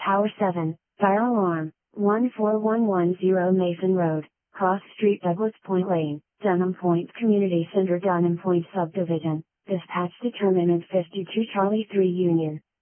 Tower 7, fire alarm, 14110 Mason Road, Cross Street Douglas Point Lane, Dunham Point Community Center Dunham Point Subdivision, dispatch determinant 52 Charlie 3 Union.